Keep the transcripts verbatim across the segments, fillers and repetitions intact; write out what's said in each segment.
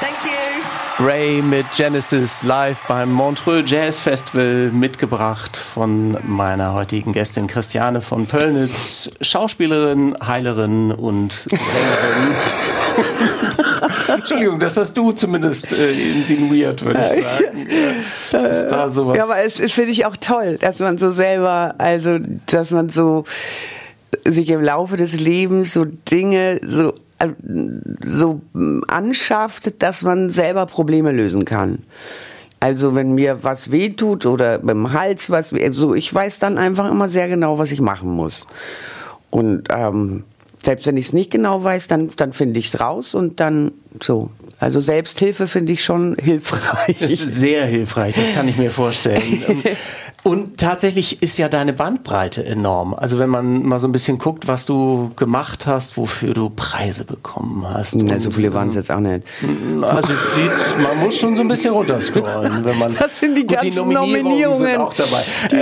Thank you. Ray mit Genesis live beim Montreux Jazz Festival, mitgebracht von meiner heutigen Gästin Christiane von Pöllnitz, Schauspielerin, Heilerin und Sängerin. Entschuldigung, das hast du zumindest äh, insinuiert, würde ich sagen. Dass da sowas ja, aber es, es finde ich auch toll, dass man so selber, also dass man so sich im Laufe des Lebens so Dinge so so anschafft, dass man selber Probleme lösen kann. Also wenn mir was wehtut oder beim Hals was, also ich weiß dann einfach immer sehr genau, was ich machen muss. Und ähm, selbst wenn ich es nicht genau weiß, dann, dann finde ich es raus und dann so. Also Selbsthilfe finde ich schon hilfreich. Das ist sehr hilfreich, das kann ich mir vorstellen. Und tatsächlich ist ja deine Bandbreite enorm. Also wenn man mal so ein bisschen guckt, was du gemacht hast, wofür du Preise bekommen hast. Na, so viele waren es jetzt auch nicht. Also es sieht, man muss schon so ein bisschen runterscrollen, wenn man. Das sind die gut, ganzen die Nominierungen, Nominierungen sind auch dabei.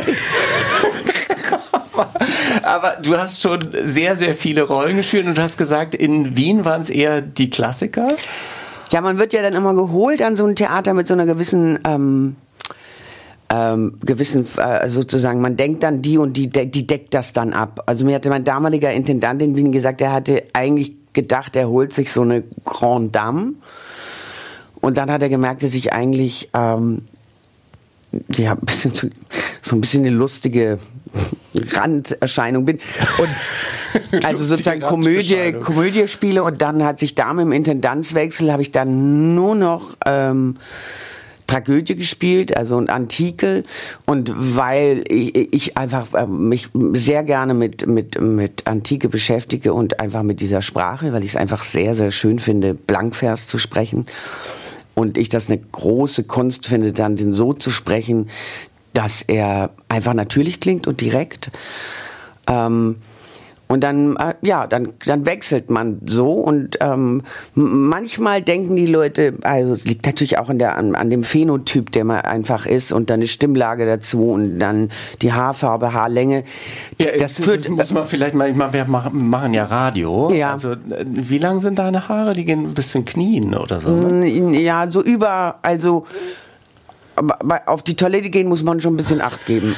Aber du hast schon sehr, sehr viele Rollen gespielt und du hast gesagt, in Wien waren es eher die Klassiker? Ja, man wird ja dann immer geholt an so ein Theater mit so einer gewissen, ähm, ähm, gewissen, äh, sozusagen, man denkt dann, die und die, die deckt das dann ab. Also mir hatte mein damaliger Intendant in Wien gesagt, er hatte eigentlich gedacht, er holt sich so eine Grande Dame. Und dann hat er gemerkt, dass ich eigentlich, ähm, ja, ein bisschen zu, so ein bisschen eine lustige Randerscheinung bin. Und also sozusagen Komödie, Komödie spiele und dann hat sich da mit dem Intendanzwechsel habe ich dann nur noch ähm, Tragödie gespielt, also und Antike, und weil ich, ich einfach äh, mich sehr gerne mit mit mit Antike beschäftige und einfach mit dieser Sprache, weil ich es einfach sehr sehr schön finde, Blankvers zu sprechen. Und ich das eine große Kunst finde, dann den so zu sprechen, dass er einfach natürlich klingt und direkt. Ähm, und dann, äh, ja, dann, dann wechselt man so. Und ähm, manchmal denken die Leute, also es liegt natürlich auch an, der, an, an dem Phänotyp, der man einfach ist, und dann eine Stimmlage dazu und dann die Haarfarbe, Haarlänge. Ja, das, das, führt, das muss man vielleicht mal, ich meine, wir machen, machen ja Radio. Ja. Also wie lang sind deine Haare? Die gehen bis zum Knien oder so? Ne? Ja, so über, also aber auf die Toilette gehen muss man schon ein bisschen Acht geben.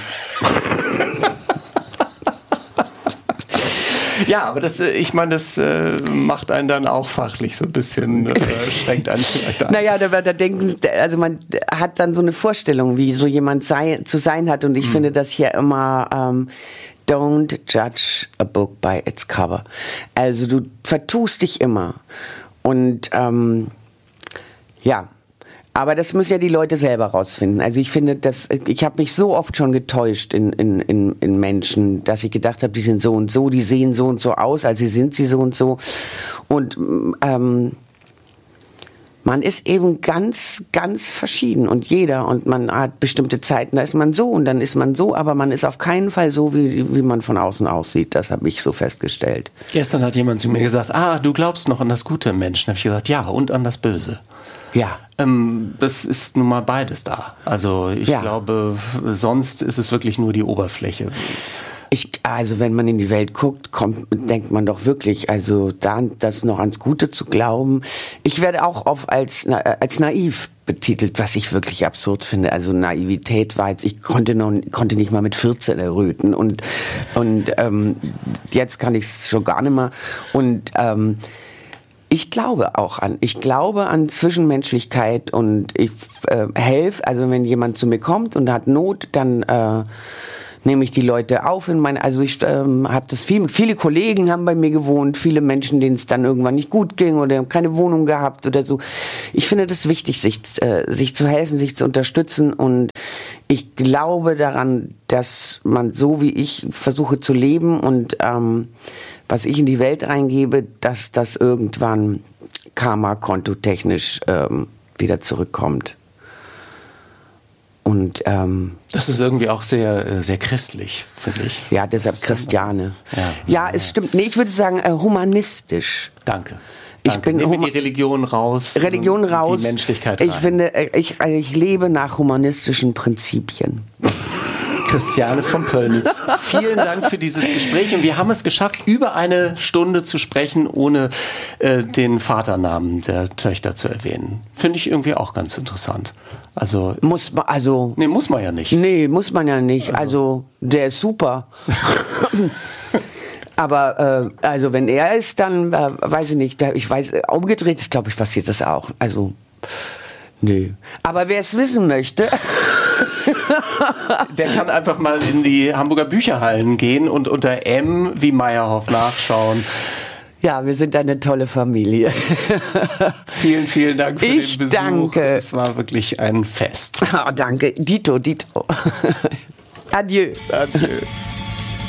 Ja, aber das, ich meine, das äh, macht einen dann auch fachlich so ein bisschen, äh, schränkt einen vielleicht an. Naja, da, da denken, also man hat dann so eine Vorstellung, wie so jemand sei, zu sein hat, und ich hm. finde das hier immer, ähm, don't judge a book by its cover. Also du vertust dich immer. Und ähm, ja, aber das müssen ja die Leute selber rausfinden. Also ich finde, dass ich habe mich so oft schon getäuscht in, in, in, in Menschen, dass ich gedacht habe, die sind so und so, die sehen so und so aus, also sind sie so und so. Und ähm, man ist eben ganz, ganz verschieden, und jeder, und man hat bestimmte Zeiten, da ist man so und dann ist man so, aber man ist auf keinen Fall so, wie, wie man von außen aussieht. Das habe ich so festgestellt. Gestern hat jemand zu mir gesagt, ah, du glaubst noch an das Gute im Menschen. Da habe ich gesagt, ja, und an das Böse. Ja. Ähm, das ist nun mal beides da. Also ich ja. glaube, sonst ist es wirklich nur die Oberfläche. Ich, also wenn man in die Welt guckt, kommt, denkt man doch wirklich, also da, das noch ans Gute zu glauben. Ich werde auch oft als, als naiv betitelt, was ich wirklich absurd finde. Also Naivität war jetzt, ich konnte noch, konnte nicht mal mit vierzehn erröten, und, und ähm, jetzt kann ich es schon gar nicht mehr. Und ähm, ich glaube auch an, ich glaube an Zwischenmenschlichkeit, und ich äh, helfe, also wenn jemand zu mir kommt und hat Not, dann äh, nehme ich die Leute auf in meine, also ich ähm, habe das viel, viele Kollegen haben bei mir gewohnt, viele Menschen, denen es dann irgendwann nicht gut ging oder haben keine Wohnung gehabt oder so. Ich finde das wichtig, sich, äh, sich zu helfen, sich zu unterstützen, und ich glaube daran, dass man so wie ich versuche zu leben und ähm, was ich in die Welt reingebe, dass das irgendwann Karma-kontotechnisch ähm, wieder zurückkommt. Und ähm, das ist irgendwie auch sehr, sehr christlich, finde ich. Ja, deshalb Christiane. Ja, ja, es stimmt. Nee, ich würde sagen äh, humanistisch. Danke. Ich Danke. bin Nehmen wir die Religion raus. Religion so raus. Die Menschlichkeit rein. Ich finde, ich, ich lebe nach humanistischen Prinzipien. Christiane von Pöllnitz, vielen Dank für dieses Gespräch und wir haben es geschafft, über eine Stunde zu sprechen, ohne äh, den Vaternamen der Töchter zu erwähnen. Finde ich irgendwie auch ganz interessant. Also muss man, also nee, muss man ja nicht. Nee, muss man ja nicht. Also, also der ist super. Aber äh, also wenn er ist, dann äh, weiß ich nicht. Ich weiß, umgedreht ist, glaube ich, passiert das auch. Also nee. Aber wer es wissen möchte, der kann einfach mal in die Hamburger Bücherhallen gehen und unter M wie Meyerhoff nachschauen. Ja, wir sind eine tolle Familie. Vielen, vielen Dank für ich den Besuch. Danke. Es war wirklich ein Fest. Oh, danke. Dito, Dito. Adieu. Adieu.